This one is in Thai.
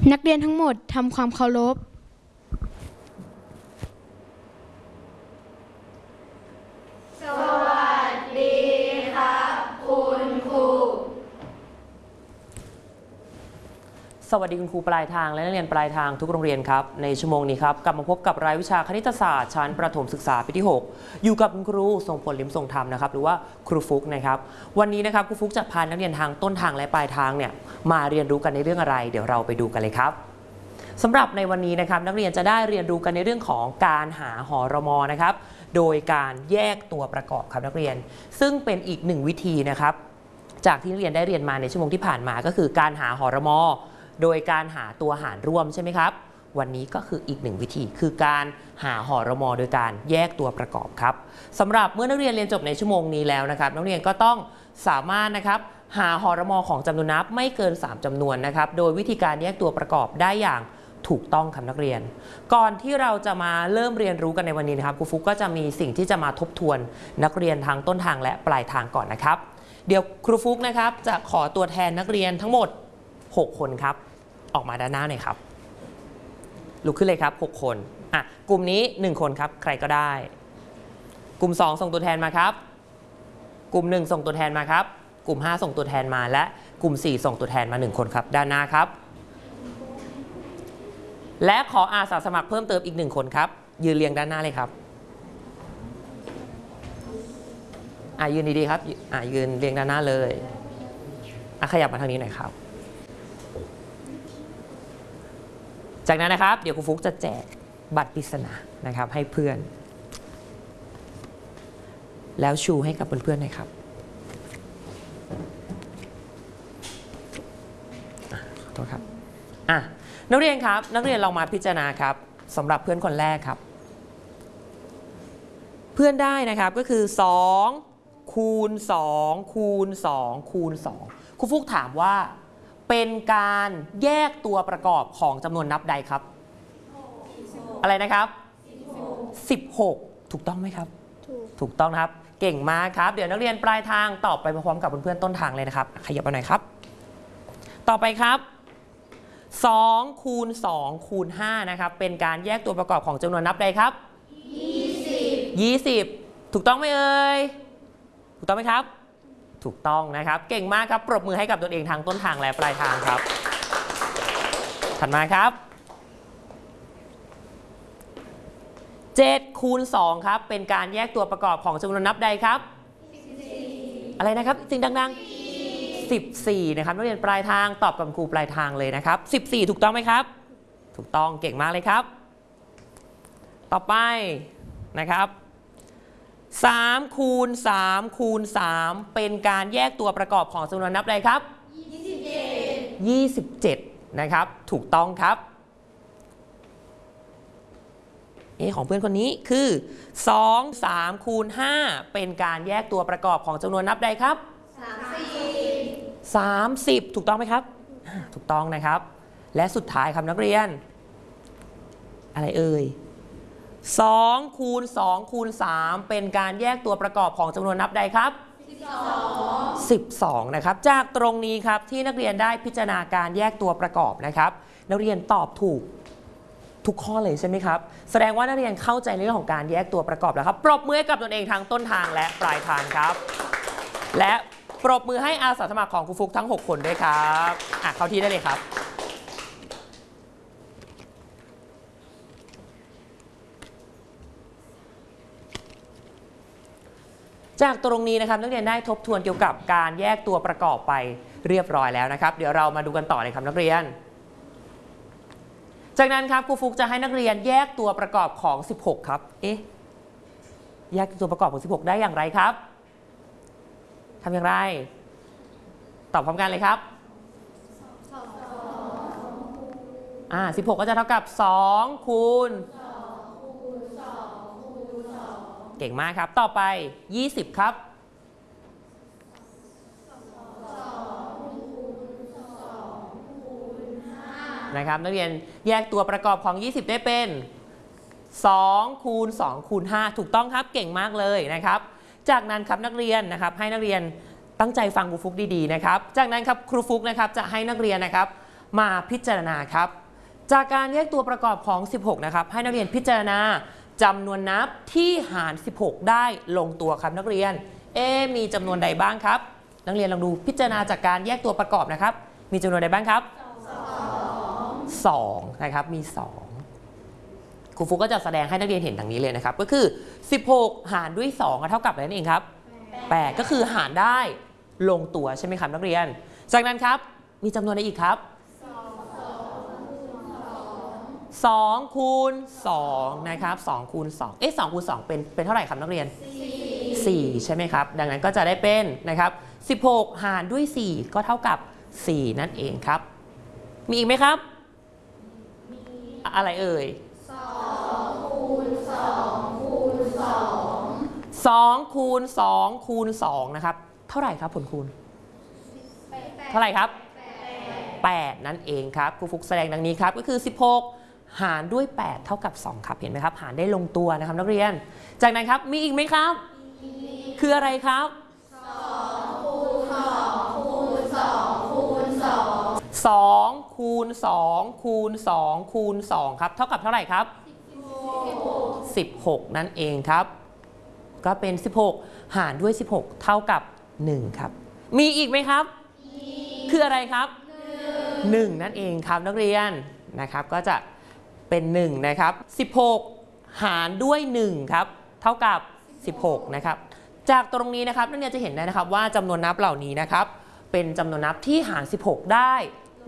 นักเรียนทั้งหมดทำความเคารพสวัสดีครับคุณครูสวัสดีคุณครูปลายทางและนักเรียนปลายทางทุกโรงเรียนครับในชั่วโมงนี้ครับกลับมาพบกับรายวิชาคณิตศาสตร์ชั้นประถมศึกษาปีที่ 6อยู่กับคุณครูทรงผลลิ้มทรงธรรมนะครับหรือว่าครูฟุกนะครับวันนี้นะครับครูฟุกจะพานักเรียนทางต้นทางและปลายทางเนี่ยมาเรียนรู้กันในเรื่องอะไรเดี๋ยวเราไปดูกันเลยครับสำหรับในวันนี้นะครับนักเรียนจะได้เรียนรู้กันในเรื่องของการหาหรมนะครับโดยการแยกตัวประกอบครับนักเรียนซึ่งเป็นอีกหนึ่งวิธีนะครับจากที่นักเรียนได้เรียนมาในชั่วโมงที่ผ่านมาก็คือการหาหรมโดยการหาตัวหารร่วมใช่ไหมครับวันนี้ก็คืออีกหนึ่งวิธีคือการหาหรมโดยการแยกตัวประกอบครับสำหรับเมื่อนักเรียนเรียนจบในชั่วโมงนี้แล้วนะครับนักเรียนก็ต้องสามารถนะครับหาหรมของจำนวนนับไม่เกิน3จำนวนนะครับโดยวิธีการแยกตัวประกอบได้อย่างถูกต้องครับนักเรียนก่อนที่เราจะมาเริ่มเรียนรู้กันในวันนี้นะครับครูฟุกก็จะมีสิ่งที่จะมาทบทวนนักเรียนทางต้นทางและปลายทางก่อนนะครับเดี๋ยวครูฟุกนะครับจะขอตัวแทนนักเรียนทั้งหมด6คนครับออกมาด้านหน้าหน่อยครับลุกขึ้นเลยครับ6คนกลุ่มนี้1คนครับใครก็ได้กลุ่ม2ส่งตัวแทนมาครับกลุ่ม1ส่งตัวแทนมาครับกลุ่ม5ส่งตัวแทนมาและกลุ่ม4ส่งตัวแทนมา1คนครับด้านหน้าครับและขออาสาสมัครเพิ่มเติมอีก1คนครับยืนเรียงด้านหน้าเลยครับยืนดีๆครับยืนเรียงด้านหน้าเลยขยับมาทางนี้หน่อยครับจากนั้นนะครับเดี๋ยวครูฟุกจะแจกบัตรปริศนานะครับให้เพื่อนแล้วชูให้กับเพื่อนๆหน่อยครับขอโทษครับนักเรียนครับนักเรียนลองมาพิจารณาครับสำหรับเพื่อนคนแรกครับเพื่อนได้นะครับก็คือ2คูณ2คูณ2คูณ2ครูฟุกถามว่าเป็นการแยกตัวประกอบของจำนวนนับใดครับอะไรนะครับ16ถูกต้องไหมครับถูกต้องครับเก่งมากครับเดี๋ยวนักเรียนปลายทางตอบไปพร้อมกับเพื่อนๆต้นทางเลยนะครับขยับไปหน่อยครับต่อไปครับ2คูณ2คูณ5นะครับเป็นการแยกตัวประกอบของจำนวนนับใดครับ20ถูกต้องไหมเอ่ยถูกต้องไหมครับถูกต้องนะครับเก่งมากครับปรบมือให้กับตัวเองทางต้นทางและปลายทางครับถัดมาครับ7คูณ2ครับเป็นการแยกตัวประกอบของจำนวนนับใดครับ14อะไรนะครับสิ่งดังๆ14นะครับนักเรียนปลายทางตอบกับครูปลายทางเลยนะครับ14ถูกต้องไหมครับถูกต้องเก่งมากเลยครับต่อไปนะครับ3คูณ3คูณ3เป็นการแยกตัวประกอบของจำนวนนับใดครับ27นะครับถูกต้องครับของเพื่อนคนนี้คือ2 3คูณ5เป็นการแยกตัวประกอบของจำนวนนับใดครับ30ถูกต้องไหมครับถูกต้องนะครับและสุดท้ายครับนักเรียนอะไรเอ่ย2คูณ2คูณ3เป็นการแยกตัวประกอบของจำนวนนับใดครับ12นะครับจากตรงนี้ครับที่นักเรียนได้พิจารณาการแยกตัวประกอบนะครับนักเรียนตอบถูกทุกข้อเลยใช่ไหมครับแสดงว่านักเรียนเข้าใจในเรื่องของการแยกตัวประกอบแล้วครับปรบมือให้กับตนเองทางต้นทางและปลายทางครับและปรบมือให้อาสาสมัครของครูฟุกทั้ง6คนด้วยครับเข้าที่ได้เลยครับจากตรงนี้นะครับนักเรียนได้ทบทวนเกี่ยวกับการแยกตัวประกอบไปเรียบร้อยแล้วนะครับเดี๋ยวเรามาดูกันต่อเลยครับนักเรียนจากนั้นครับครูฟุกจะให้นักเรียนแยกตัวประกอบของ16ครับแยกตัวประกอบของ16ได้อย่างไรครับทำอย่างไรตอบพร้อมกันเลยครับ16ก็จะเท่ากับ2คูณเก่งมากครับต่อไป20ครับนะครับนักเรียนแยกตัวประกอบของ20ได้เป็น2คูณ2คูณ5ถูกต้องครับเก่งมากเลยนะครับจากนั้นครับนักเรียนนะครับให้นักเรียนตั้งใจฟังครูฟุกดีๆนะครับจากนั้นครับครูฟุกนะครับจะให้นักเรียนนะครับมาพิจารณาครับจากการแยกตัวประกอบของ 16 นะครับให้นักเรียนพิจารณาจำนวนนับที่หาร 16 ได้ลงตัวครับนักเรียนมีจำนวนใดบ้างครับนักเรียนลองดูพิจารณาจากการแยกตัวประกอบนะครับมีจำนวนใดบ้างครับ2นะครับมี2ครูฟุกก็จะแสดงให้นักเรียนเห็นดังนี้เลยนะครับก็คือ16หารด้วย2เท่ากับอะไรนั่นเองครับ8ก็คือหารได้ลงตัวใช่ไหมครับนักเรียนจากนั้นครับมีจำนวนอะไรอีกครับ2คูณ2นะครับ2คูณ22คูณ2เป็นเท่าไหร่ครับนักเรียน4ใช่ไหมครับดังนั้นก็จะได้เป็นนะครับ16หารด้วย4ก็เท่ากับ4นั่นเองครับมีอีกไหมครับอะไรเอ่ย2คูณ2คูณ2นะครับเท่าไหร่ครับผลคูณเท่าไหร่ครับ8นั่นเองครับครูฟุกแสดงดังนี้ครับก็คือ16หารด้วย8เท่ากับ2ครับเห็นไหมครับหารได้ลงตัวนะครับนักเรียนจากนั้นครับมีอีกไหมครับคืออะไรครับ2คูณ2คูณ2คูณ2 2คูณ2คูณ2คูณ2ครับเท่ากับเท่าไหร่ครับ16นั่นเองครับก็เป็น16หารด้วย16เท่ากับ1ครับมีอีกไหมครับคืออะไรครับ1นั่นเองครับนักเรียนนะครับก็จะเป็น1นะครับ16หารด้วย1ครับเท่ากับ16นะครับจากตรงนี้นะครับนักเรียนจะเห็นได้นะครับว่าจำนวนนับเหล่านี้นะครับเป็นจำนวนนับที่หาร16ได้